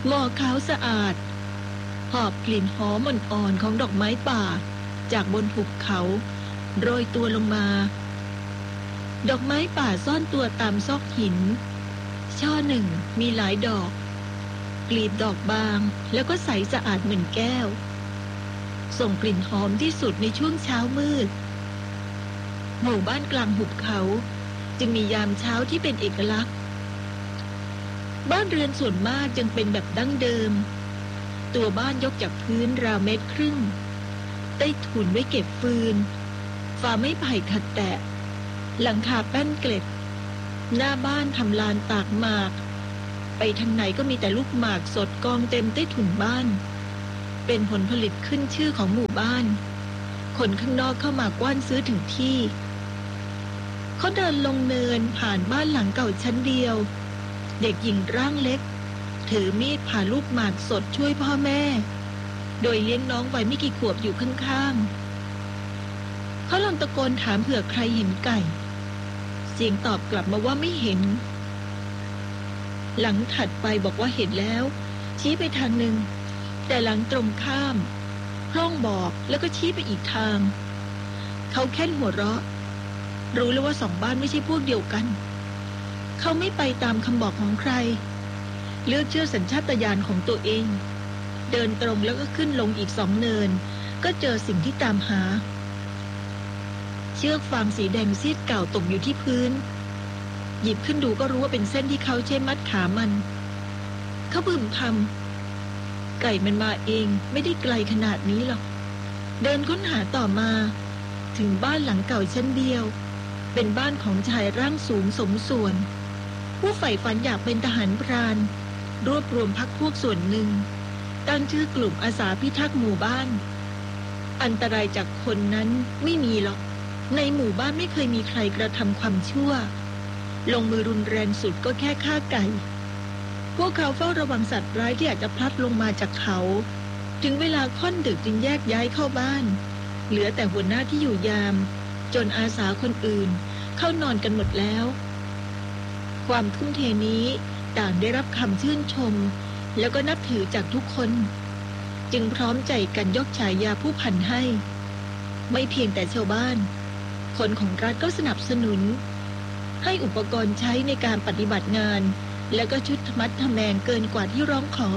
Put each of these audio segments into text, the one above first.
หม้อขาวสะอาดหอบกลิ่นหอมอ่อนๆของดอกไม้ป่าจากบนหุบเขาโรยตัวลงมาดอกไม้ป่าซ่อนตัวตามซอกหินช่อหนึ่งมีหลายดอกกลีบดอกบางแล้วก็ใสสะอาดเหมือนแก้วส่งกลิ่นหอมที่สุดในช่วงเช้ามืดหมู่บ้านกลางหุบเขาจึงมียามเช้าที่เป็นเอกลักษณ์บ้านเรือนส่วนมากจึงเป็นแบบดั้งเดิมตัวบ้านยกจากพื้นราวเมตรครึ่งใต้ถุนไว้เก็บฟืนฝาไม้ไผ่ขัดแตะหลังคาแป้นเกล็ดหน้าบ้านทำลานตากหมากไปทางไหนก็มีแต่ลูกหมากสดกองเต็มใต้ถุนบ้านเป็นผลผลิตขึ้นชื่อของหมู่บ้านคนข้างนอกเข้ามากว้านซื้อถึงที่เขาเดินลงเนินผ่านบ้านหลังเก่าชั้นเดียวเด็กหญิงร่างเล็กถือมีดผ่าลูกหมากสดช่วยพ่อแม่โดยเลี้ยงน้องไว้ไม่กี่ขวบอยู่ข้างๆเขาลองตะโกนถามเผื่อใครเห็นไก่เสียงตอบกลับมาว่าไม่เห็นหลังถัดไปบอกว่าเห็นแล้วชี้ไปทางหนึ่งแต่หลังตรงข้ามพร่องบอกแล้วก็ชี้ไปอีกทางเขาแค่หัวเราะรู้แล้วว่าสองบ้านไม่ใช่พวกเดียวกันเขาไม่ไปตามคำบอกของใครเลือกเชื่อสัญชาตญาณของตัวเองเดินตรงแล้วก็ขึ้นลงอีก2 เนินก็เจอสิ่งที่ตามหาเชือกฟางสีแดงซีดเก่าตกอยู่ที่พื้นหยิบขึ้นดูก็รู้ว่าเป็นเส้นที่เขาใช้มัดขามันเขาบึ้มคำไก่มันมาเองไม่ได้ไกลขนาดนี้หรอกเดินค้นหาต่อมาถึงบ้านหลังเก่าชั้นเดียวเป็นบ้านของชายร่างสูงสมส่วนผู้ใฝ่ฝันอยากเป็นทหารพรานรวบรวมพรรคพวกส่วนหนึ่งตั้งชื่อกลุ่มอาสาพิทักษ์หมู่บ้านอันตรายจากคนนั้นไม่มีหรอกในหมู่บ้านไม่เคยมีใครกระทำความชั่วลงมือรุนแรงสุดก็แค่ฆ่าไก่พวกเขาเฝ้าระวังสัตว์ร้ายที่อาจจะพลัดลงมาจากเขาถึงเวลาค่อนดึกจึงแยกย้ายเข้าบ้านเหลือแต่หัวหน้าที่อยู่ยามจนอาสาคนอื่นเข้านอนกันหมดแล้วความทุ่มเทนี้ต่างได้รับคำชื่นชมแล้วก็นับถือจากทุกคนจึงพร้อมใจกันยกฉายาผู้พันให้ไม่เพียงแต่ชาวบ้านคนของรัฐก็สนับสนุนให้อุปกรณ์ใช้ในการปฏิบัติงานแล้วก็ชุดมัดทแมงเกินกว่าที่ร้องขอ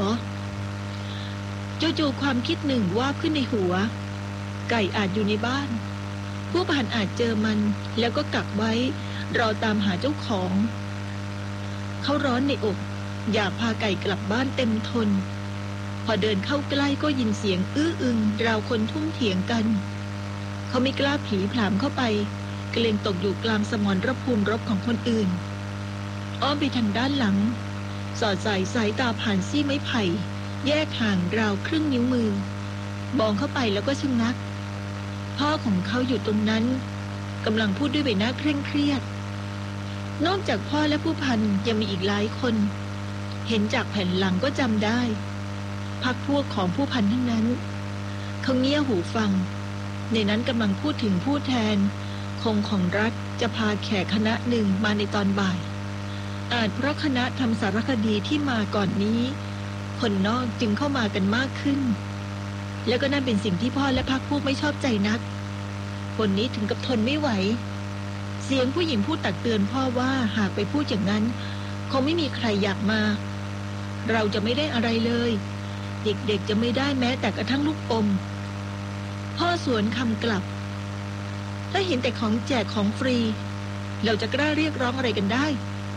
จู่ๆความคิดหนึ่งวาบขึ้นในหัวไก่อาจอยู่ในบ้านผู้พันอาจเจอมันแล้วก็กักไว้รอตามหาเจ้าของเขาร้อนในอกอยากพาไก่กลับบ้านเต็มทนพอเดินเข้าใกล้ก็ยินเสียงอื้ออึงราวคนทุ่มเถียงกันเขาไม่กล้าผีผลามเข้าไปเกรงตกอยู่กลางสมรภูมิรบของคนอื่นอ้อมไปทางด้านหลังสอดสายตาผ่านซี่ไม้ไผ่แยกห่างราวครึ่งนิ้วมือมองเข้าไปแล้วก็ชะงักพ่อของเขาอยู่ตรงนั้นกำลังพูดด้วยใบหน้าเคร่งเครียดนอกจากพ่อและผู้พันยังมีอีกหลายคนเห็นจากแผ่นหลังก็จำได้พรรคพวกของผู้พันทั้งนั้นเขาเงี่ยหูฟังในนั้นกำลังพูดถึงผู้แทนคงของรัฐจะพาแขกคณะหนึ่งมาในตอนบ่ายอาจเพราะคณะทำสารคดีที่มาก่อนนี้คนนอกจึงเข้ามากันมากขึ้นแล้วก็นั่นเป็นสิ่งที่พ่อและพรรคพวกไม่ชอบใจนักคนนี้ถึงกับทนไม่ไหวเสียงผู้หญิงพูดตักเตือนพ่อว่าหากไปพูดอย่างนั้นคงไม่มีใครอยากมาเราจะไม่ได้อะไรเลยเด็กๆจะไม่ได้แม้แต่กระทั่งลูกอมพ่อสวนคำกลับถ้าเห็นแต่ของแจกของฟรีเราจะกล้าเรียกร้องอะไรกันได้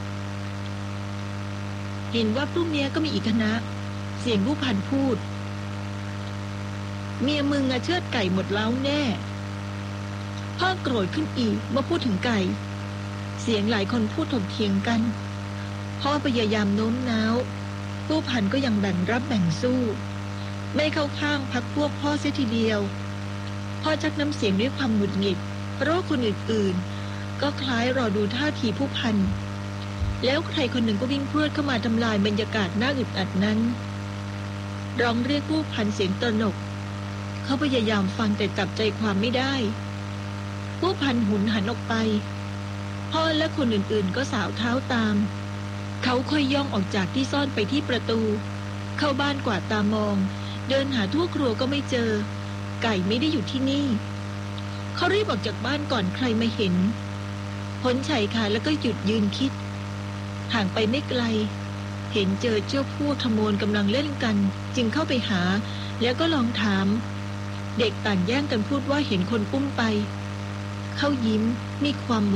เห็นว่าพรุ่งนี้ก็มีอีกคณะเสียงผู้พันพูดเมียมึงเชือดไก่หมดแล้วแน่พ่อโกรธขึ้นอีกเมื่อพูดถึงไก่เสียงหลายคนพูดถกเถียงกันพ่อพยายามโน้มน้าวผู้พันก็ยังแบ่งรับแบ่งสู้ไม่เข้าข้างพรรคพวกพ่อเสียทีเดียวพ่อชักน้ำเสียงด้วยความหงุดหงิดเพราะคนอื่นๆก็คล้ายรอดูท่าทีผู้พันแล้วใครคนหนึ่งก็วิ่งพรวดเข้ามาทำลายบรรยากาศน่าอึดอัดนั้นร้องเรียกผู้พันเสียงตระหนกเขาพยายามฟังแต่จับใจความไม่ได้ผู้พันหุนหันออกไปพ่อและคนอื่นๆก็สาวเท้าตามเขาค่อยย่องออกจากที่ซ่อนไปที่ประตูเข้าบ้านกวาดตามอง เดินหาทั่วครัวก็ไม่เจอ ไก่ไม่ได้อยู่ที่นี่เขารีบออกจากบ้านก่อนใครมาเห็นพ้นชายคาแล้วก็หยุดยืนคิดห่างไปไม่ไกลเห็นเจอเจ้าพวกขโมยกำลังเล่นกันจึงเข้าไปหาแล้วก็ลองถามเด็กต่างแย่งกันพูดว่าเห็นคนอุ้มไปเขายิ้มมีความ